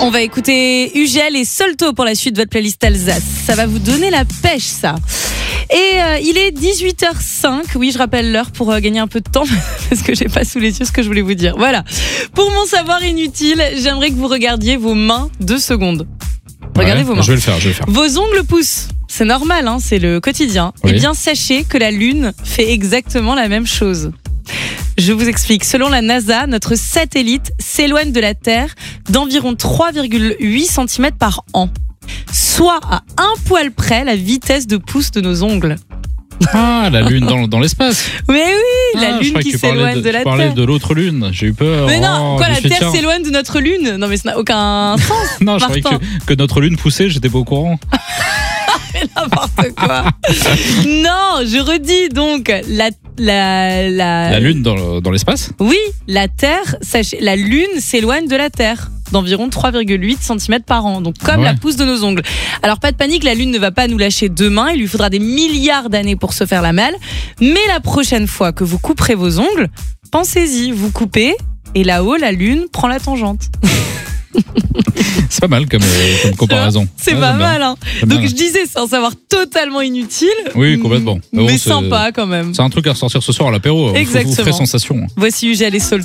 On va écouter Ugel et Solto pour la suite de votre playlist Alsace. Ça va vous donner la pêche, ça. Et il est 18h05. Oui, je rappelle l'heure pour gagner un peu de temps parce que j'ai pas sous les yeux ce que je voulais vous dire. Voilà. Pour mon savoir inutile, j'aimerais que vous regardiez vos mains 2 secondes. Regardez vos mains. Je vais le faire. Vos ongles poussent. C'est normal, hein, c'est le quotidien. Oui. Eh bien, sachez que la Lune fait exactement la même chose. Je vous explique. Selon la NASA, notre satellite s'éloigne de la Terre d'environ 3,8 cm par an. Soit à un poil près la vitesse de pouce de nos ongles. Ah, la Lune dans l'espace. Mais oui, la Lune qui s'éloigne de la Tu parlais Terre. de l'autre Lune. J'ai eu peur. Mais non, quoi, je la me suis dit, Terre tiens. s'éloigne de notre Lune? Non, mais ça n'a aucun sens. Non, je croyais Martin. que notre Lune poussait, j'étais pas au courant. N'importe quoi. Non, je redis donc La Lune dans l'espace. Oui, la Terre, la Lune s'éloigne de la Terre d'environ 3,8 cm par an, donc comme la pousse de nos ongles. Alors pas de panique, la Lune ne va pas nous lâcher demain, il lui faudra des milliards d'années pour se faire la malle, mais la prochaine fois que vous couperez vos ongles, pensez-y, vous coupez, et là-haut, la Lune prend la tangente. C'est pas mal comme comparaison. C'est Ouais, pas j'aime bien. mal, hein. J'aime Donc bien. je disais, sans savoir totalement inutile, Oui, complètement. mais bon, sympa quand même. C'est un truc à ressortir ce soir à l'apéro. Vous Exactement. ferez sensation. Voici Ugel et Solto.